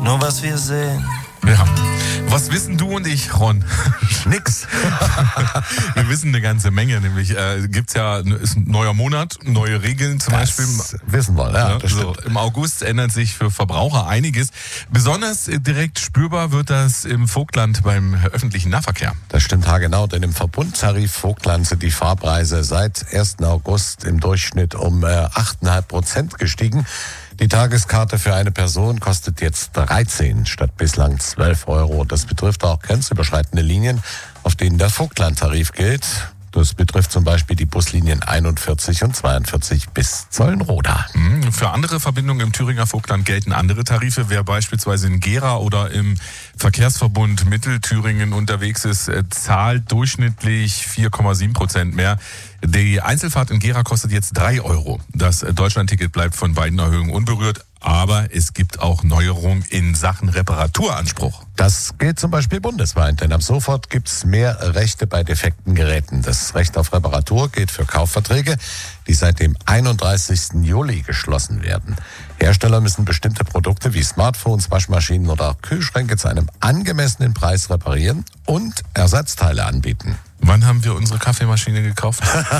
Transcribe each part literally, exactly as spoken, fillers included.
nur was wir sehen. Ja. Was wissen du und ich, Ron? Nix. Wir wissen eine ganze Menge, nämlich äh, gibt's ja, ist ein neuer Monat, neue Regeln zum das Beispiel. Wissen wir, ja. Ja, Das so, Im August ändert sich für Verbraucher einiges. Besonders äh, direkt spürbar wird das im Vogtland beim öffentlichen Nahverkehr. Das stimmt haargenau, denn im Verbundtarif Vogtland sind die Fahrpreise seit ersten August im Durchschnitt um äh, acht Komma fünf Prozent gestiegen. Die Tageskarte für eine Person kostet jetzt dreizehn statt bislang zwölf Euro. Das betrifft auch grenzüberschreitende Linien, auf denen der Vogtland-Tarif gilt. Das betrifft zum Beispiel die Buslinien einundvierzig und zweiundvierzig bis Zollenroda. Für andere Verbindungen im Thüringer Vogtland gelten andere Tarife. Wer beispielsweise in Gera oder im Verkehrsverbund Mittelthüringen unterwegs ist, zahlt durchschnittlich vier Komma sieben Prozent mehr. Die Einzelfahrt in Gera kostet jetzt drei Euro. Das Deutschlandticket bleibt von beiden Erhöhungen unberührt. Aber es gibt auch Neuerungen in Sachen Reparaturanspruch. Das gilt zum Beispiel bundesweit, denn ab sofort gibt es mehr Rechte bei defekten Geräten. Das Recht auf Reparatur gilt für Kaufverträge, die seit dem einunddreißigsten Juli geschlossen werden. Hersteller müssen bestimmte Produkte wie Smartphones, Waschmaschinen oder auch Kühlschränke zu einem angemessenen Preis reparieren und Ersatzteile anbieten. Wann haben wir unsere Kaffeemaschine gekauft?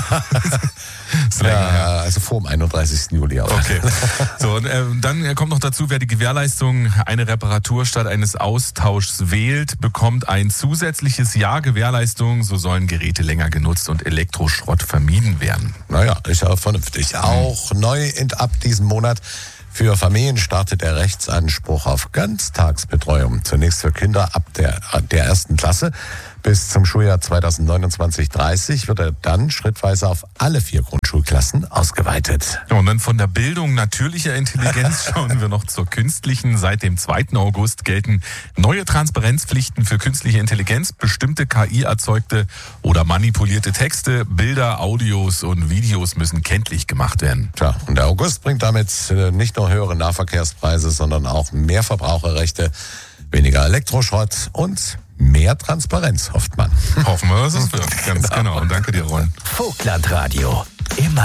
Ist länger ja, her. Also vor dem einunddreißigsten Juli auch. Okay. So, und, äh, dann kommt noch dazu, wer die Gewährleistung eine Reparatur statt eines Austauschs wählt, bekommt ein zusätzliches Jahr Gewährleistung. So sollen Geräte länger genutzt und Elektroschrott vermieden werden. Naja, ist ja vernünftig. Auch mhm. neu in, ab diesem Monat für Familien startet der Rechtsanspruch auf Ganztagsbetreuung. Zunächst für Kinder ab der, der ersten Klasse. Bis zum Schuljahr zweitausendneunundzwanzig dreißig wird er dann schrittweise auf alle vier Grundschulklassen ausgeweitet. Ja, und dann von der Bildung natürlicher Intelligenz schauen wir noch zur künstlichen. Seit dem zweiten August gelten neue Transparenzpflichten für künstliche Intelligenz. Bestimmte K I-erzeugte oder manipulierte Texte, Bilder, Audios und Videos müssen kenntlich gemacht werden. Tja, und der August bringt damit nicht nur höhere Nahverkehrspreise, sondern auch mehr Verbraucherrechte, weniger Elektroschrott und mehr Transparenz, hofft man. Hoffen wir, dass es wird. Ganz genau. Und danke dir, Ron. Vogtland Radio. Immer